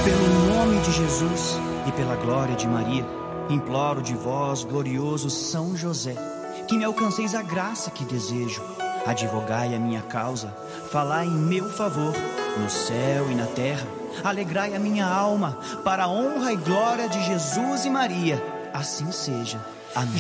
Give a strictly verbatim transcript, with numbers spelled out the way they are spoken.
Pelo nome de Jesus e pela glória de Maria, imploro de vós, glorioso São José, que me alcanceis a graça que desejo. Advogai a minha causa, falai em meu favor, no céu e na terra. Alegrai a minha alma, para a honra e glória de Jesus e Maria. Assim seja. Amém.